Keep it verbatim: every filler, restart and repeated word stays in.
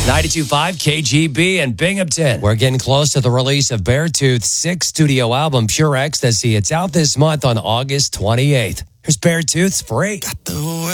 ninety-two point five K G B in Binghamton. We're getting close to the release of Beartooth's sixth studio album, Pure Ecstasy. It's out this month on August twenty-eighth. Here's Beartooth's Free.